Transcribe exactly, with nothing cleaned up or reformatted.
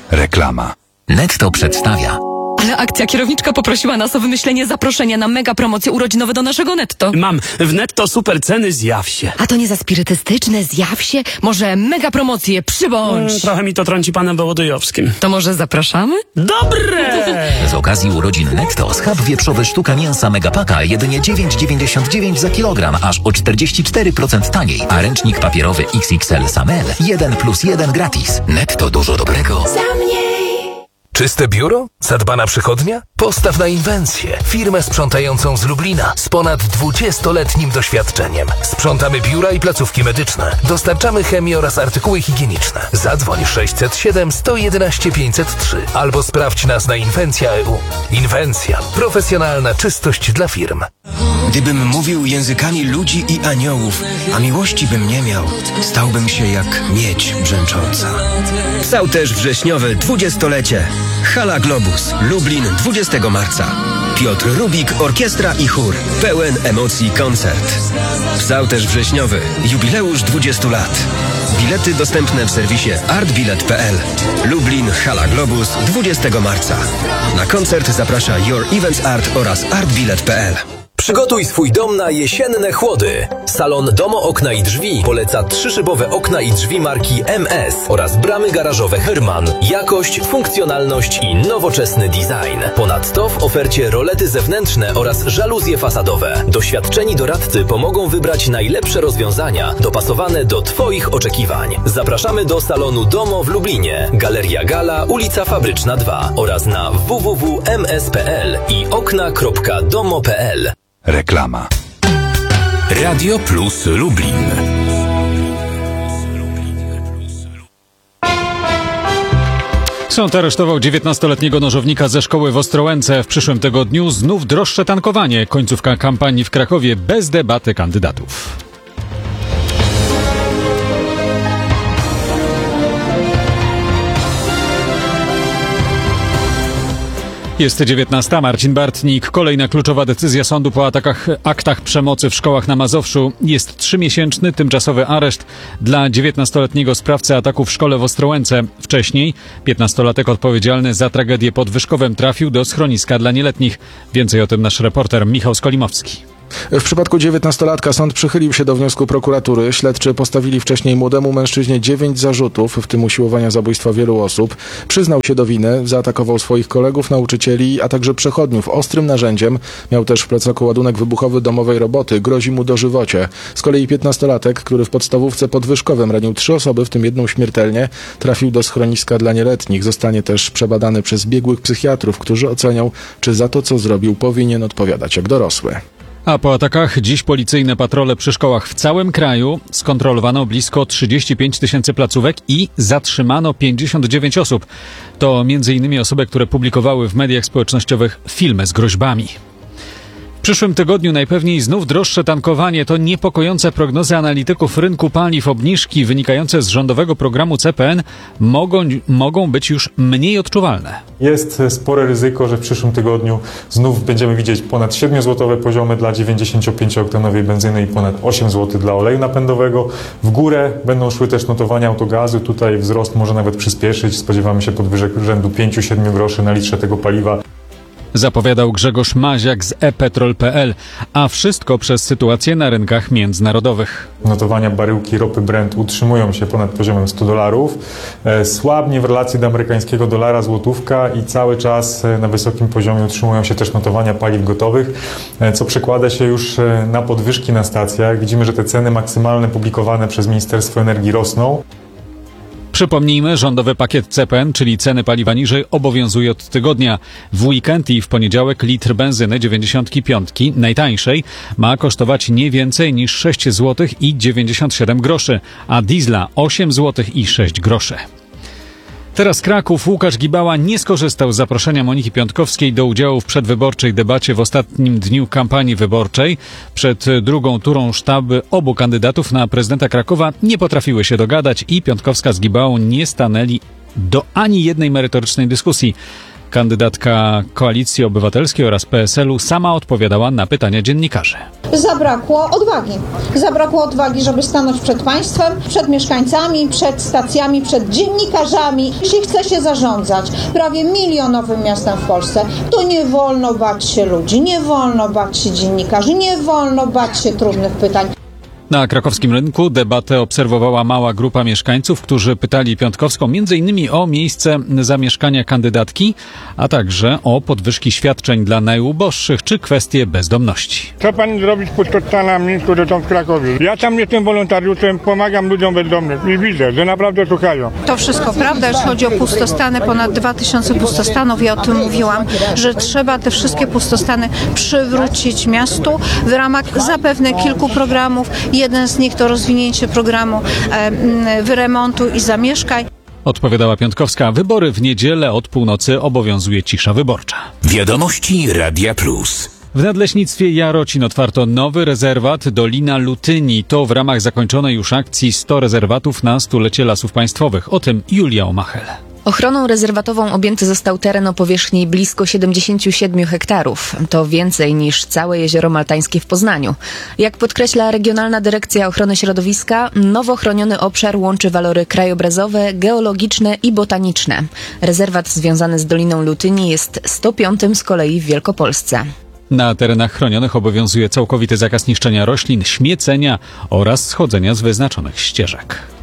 Reklama. Netto przedstawia. Ale akcja kierowniczka poprosiła nas o wymyślenie zaproszenia na mega promocje urodzinowe do naszego Netto. Mam w Netto super ceny, zjaw się. A to nie za spirytystyczne, zjaw się? Może mega promocje, przybądź. Mm, trochę mi to trąci panem Wołodyjowskim. To może zapraszamy? Dobre! Z okazji urodzin Netto schab wieprzowy sztuka mięsa Megapaka jedynie dziewięć dziewięćdziesiąt dziewięć za kilogram, aż o czterdzieści cztery procent taniej. A ręcznik papierowy X X L Samel jeden plus jeden gratis. Netto dużo dobrego. Czyste biuro? Zadbana przychodnia? Postaw na Inwencję, firmę sprzątającą z Lublina z ponad dwudziestoletnim doświadczeniem. Sprzątamy biura i placówki medyczne. Dostarczamy chemię oraz artykuły higieniczne. Zadzwoń sześćset siedem sto jedenaście pięćset trzy albo sprawdź nas na Inwencja kropka e u. Inwencja. Profesjonalna czystość dla firm. Gdybym mówił językami ludzi i aniołów, a miłości bym nie miał, stałbym się jak miedź brzęcząca. Psał też wrześniowe dwudziestolecie. Hala Globus, Lublin, dwudziestego marca. Piotr Rubik, orkiestra i chór. Pełen emocji koncert. Psał też wrześniowy, jubileusz dwudziestu lat. Bilety dostępne w serwisie artbilet kropka p l. Lublin, Hala Globus, dwudziestego marca. Na koncert zaprasza Your Events Art oraz artbilet kropka p l. Przygotuj swój dom na jesienne chłody. Salon Domo Okna i Drzwi poleca trzyszybowe okna i drzwi marki M S oraz bramy garażowe Herman. Jakość, funkcjonalność i nowoczesny design. Ponadto w ofercie rolety zewnętrzne oraz żaluzje fasadowe. Doświadczeni doradcy pomogą wybrać najlepsze rozwiązania dopasowane do Twoich oczekiwań. Zapraszamy do salonu Domo w Lublinie. Galeria Gala, ulica Fabryczna dwa oraz na w w w kropka m s kropka p l i okna kropka domo kropka p l. Reklama. Radio Plus Lublin. Sąd aresztował dziewiętnastoletniego nożownika ze szkoły w Ostrołęce. W przyszłym tygodniu znów droższe tankowanie. Końcówka kampanii w Krakowie bez debaty kandydatów. Jest dziewiętnasta. Marcin Bartnik. Kolejna kluczowa decyzja sądu po atakach, aktach przemocy w szkołach na Mazowszu. Jest trzymiesięczny tymczasowy areszt dla dziewiętnastoletniego sprawcy ataku w szkole w Ostrołęce. Wcześniej piętnastolatek odpowiedzialny za tragedię pod Wyszkowem trafił do schroniska dla nieletnich. Więcej o tym nasz reporter Michał Skolimowski. W przypadku dziewiętnastolatka sąd przychylił się do wniosku prokuratury. Śledczy postawili wcześniej młodemu mężczyźnie dziewięć zarzutów, w tym usiłowania zabójstwa wielu osób. Przyznał się do winy, zaatakował swoich kolegów, nauczycieli, a także przechodniów ostrym narzędziem. Miał też w plecaku ładunek wybuchowy domowej roboty. Grozi mu dożywocie. Z kolei piętnastolatek, który w podstawówce pod Wyszkowem ranił trzy osoby, w tym jedną śmiertelnie, trafił do schroniska dla nieletnich. Zostanie też przebadany przez biegłych psychiatrów, którzy ocenią, czy za to, co zrobił, powinien odpowiadać jak dorosły. A po atakach dziś policyjne patrole przy szkołach w całym kraju. Skontrolowano blisko trzydzieści pięć tysięcy placówek i zatrzymano pięćdziesiąt dziewięć osób. To między innymi osoby, które publikowały w mediach społecznościowych filmy z groźbami. W przyszłym tygodniu najpewniej znów droższe tankowanie. To niepokojące prognozy analityków rynku paliw. Obniżki wynikające z rządowego programu C P N mogą, mogą być już mniej odczuwalne. Jest spore ryzyko, że w przyszłym tygodniu znów będziemy widzieć ponad siedmiozłotowe poziomy dla dziewięćdziesięciopięciooktaноwej benzyny i ponad osiem złotych dla oleju napędowego. W górę będą szły też notowania autogazu. Tutaj wzrost może nawet przyspieszyć. Spodziewamy się podwyżek rzędu pięć do siedmiu groszy na litrze tego paliwa. Zapowiadał Grzegorz Maziak z e petrol kropka p l, a wszystko przez sytuację na rynkach międzynarodowych. Notowania baryłki ropy Brent utrzymują się ponad poziomem stu dolarów. Słabnie w relacji do amerykańskiego dolara złotówka i cały czas na wysokim poziomie utrzymują się też notowania paliw gotowych, co przekłada się już na podwyżki na stacjach. Widzimy, że te ceny maksymalne publikowane przez Ministerstwo Energii rosną. Przypomnijmy, rządowy pakiet C P N, czyli ceny paliwa niżej, obowiązuje od tygodnia. W weekend i w poniedziałek litr benzyny dziewięćdziesiąt pięć najtańszej ma kosztować nie więcej niż sześć złotych i dziewięćdziesiąt siedem groszy, a diesla osiem złotych i sześć groszy. Teraz Kraków. Łukasz Gibała nie skorzystał z zaproszenia Moniki Piątkowskiej do udziału w przedwyborczej debacie w ostatnim dniu kampanii wyborczej. Przed drugą turą sztaby obu kandydatów na prezydenta Krakowa nie potrafiły się dogadać i Piątkowska z Gibałą nie stanęli do ani jednej merytorycznej dyskusji. Kandydatka Koalicji Obywatelskiej oraz P S L u sama odpowiadała na pytania dziennikarzy. Zabrakło odwagi. Zabrakło odwagi, żeby stanąć przed państwem, przed mieszkańcami, przed stacjami, przed dziennikarzami. Jeśli chce się zarządzać prawie milionowym miastem w Polsce, to nie wolno bać się ludzi, nie wolno bać się dziennikarzy, nie wolno bać się trudnych pytań. Na krakowskim rynku debatę obserwowała mała grupa mieszkańców, którzy pytali Piątkowską m.in. o miejsce zamieszkania kandydatki, a także o podwyżki świadczeń dla najuboższych czy kwestie bezdomności. Co pani zrobić z pustostanami, które są w Krakowie? Ja tam jestem wolontariuszem, pomagam ludziom bezdomnym i widzę, że naprawdę słuchają. To wszystko prawda, jeśli chodzi o pustostany, ponad dwa tysiące pustostanów, ja o tym mówiłam, że trzeba te wszystkie pustostany przywrócić miastu w ramach zapewne kilku programów. Jeden z nich to rozwinięcie programu e, wyremontu i zamieszkań. Odpowiadała Piątkowska. Wybory w niedzielę od północy obowiązuje cisza wyborcza. Wiadomości Radia Plus. W Nadleśnictwie Jarocin otwarto nowy rezerwat Dolina Lutyni. To w ramach zakończonej już akcji sto rezerwatów na stulecie Lasów Państwowych. O tym Julia Omachel. Ochroną rezerwatową objęty został teren o powierzchni blisko siedemdziesiąt siedem hektarów. To więcej niż całe Jezioro Maltańskie w Poznaniu. Jak podkreśla Regionalna Dyrekcja Ochrony Środowiska, nowo chroniony obszar łączy walory krajobrazowe, geologiczne i botaniczne. Rezerwat związany z Doliną Lutyni jest sto piątym z kolei w Wielkopolsce. Na terenach chronionych obowiązuje całkowity zakaz niszczenia roślin, śmiecenia oraz schodzenia z wyznaczonych ścieżek.